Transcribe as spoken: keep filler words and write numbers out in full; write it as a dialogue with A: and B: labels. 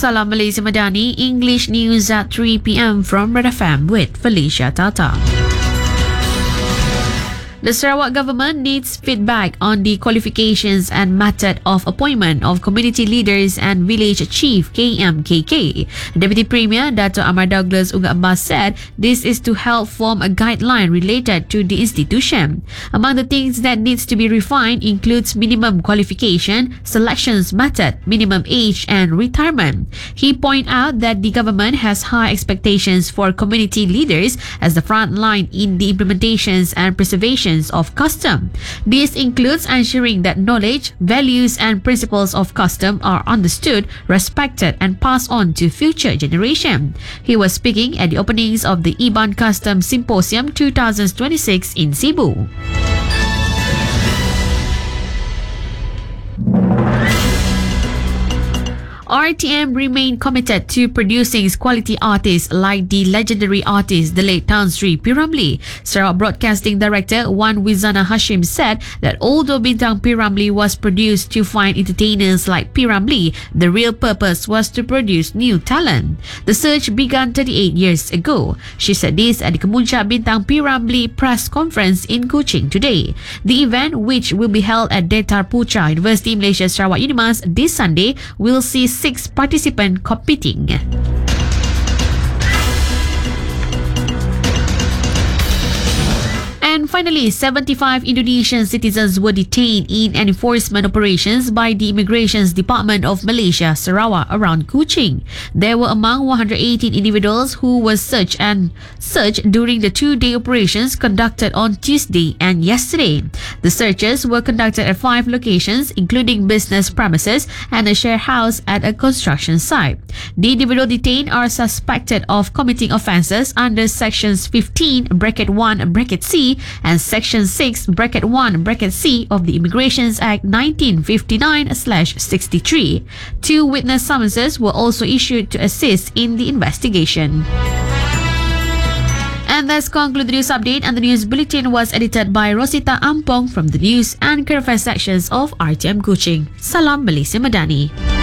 A: Salam Malaysia Madani, English news at three p.m. from Red F M with Felicia Tata. The Sarawak government needs feedback on the qualifications and method of appointment of community leaders and village chief K M K K. Deputy Premier Dato' Amar Douglas Unga Abbas said this is to help form a guideline related to the institution. Among the things that needs to be refined includes minimum qualification, selections method, minimum age and retirement. He pointed out that the government has high expectations for community leaders as the front line in the implementations and preservation of custom. This includes ensuring that knowledge, values and principles of custom are understood, respected and passed on to future generations. He was speaking at the openings of the Iban Custom Symposium twenty twenty-six in Cebu. R T M remained committed to producing quality artists like the legendary artist, the late Tan Sri P. Ramlee. Sarawak Broadcasting Director Wan Wizana Hashim said that although Bintang P. Ramlee was produced to find entertainers like P. Ramlee, the real purpose was to produce new talent. The search began thirty-eight years ago. She said this at the Kemuncak Bintang P. Ramlee press conference in Kuching today. The event, which will be held at Datar Putra University Malaysia Sarawak Unimas this Sunday, will see six participants competing. And finally, seventy-five Indonesian citizens were detained in enforcement operations by the Immigration Department of Malaysia, Sarawak, around Kuching. They were among one hundred eighteen individuals who were searched and searched during the two-day operations conducted on Tuesday and yesterday. The searches were conducted at five locations, including business premises and a share house at a construction site. The individuals detained are suspected of committing offences under Sections fifteen, Bracket one, Bracket C, and Section six, Bracket one, Bracket C of the Immigrations Act nineteen fifty-nine sixty-three. Two witness summonses were also issued to assist in the investigation. And that's conclude the news update, and the news bulletin was edited by Rosita Ampong from the news and current affairs sections of R T M Kuching. Salam Malaysia Madani.